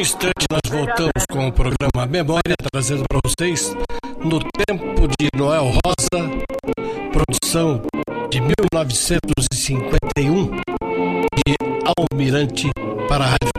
instante nós voltamos com o programa Memória, trazendo para vocês No Tempo de Noel Rosa, produção de 1951, de Almirante para a Rádio